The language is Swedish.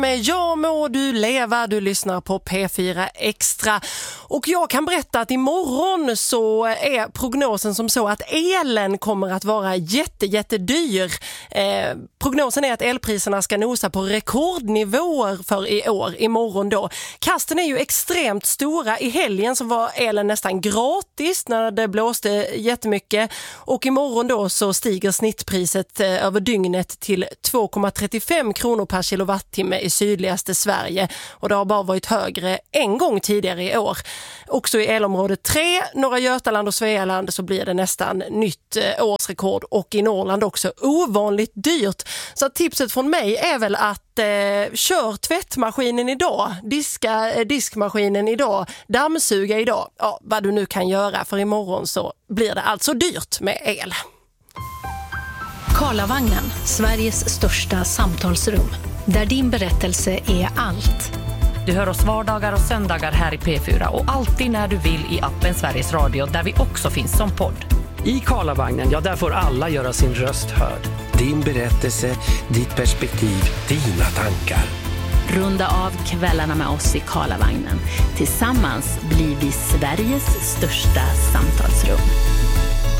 Men jag må du leva, du lyssnar på P4 Extra. Och jag kan berätta att imorgon så är prognosen som så att elen kommer att vara jättedyr. Prognosen är att elpriserna ska nosa på rekordnivåer för i år, imorgon då. Kasten är ju extremt stora. I helgen så var elen nästan gratis när det blåste jättemycket. Och imorgon då så stiger snittpriset över dygnet till 2,35 kronor per kilowattimme i sydligaste Sverige, och det har bara varit högre en gång tidigare i år. Också i elområde 3, norra Götaland och Svealand, så blir det nästan nytt årsrekord, och i Norrland också ovanligt dyrt. Så tipset från mig är väl att kör tvättmaskinen idag, diskmaskinen idag, dammsuga idag, ja, vad du nu kan göra, för imorgon så blir det alltså dyrt med el. Karlavagnen, Sveriges största samtalsrum. Där din berättelse är allt. Du hör oss vardagar och söndagar här i P4 och alltid när du vill i appen Sveriges Radio, där vi också finns som podd. I Karlavagnen, ja, där får alla göra sin röst hörd. Din berättelse, ditt perspektiv, dina tankar. Runda av kvällarna med oss i Karlavagnen. Tillsammans blir vi Sveriges största samtalsrum.